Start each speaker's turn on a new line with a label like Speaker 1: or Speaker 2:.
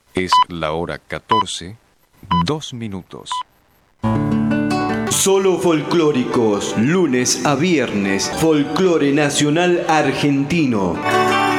Speaker 1: Es la hora 14, 2 minutos.
Speaker 2: Solo folclóricos, lunes a viernes, folclore nacional argentino.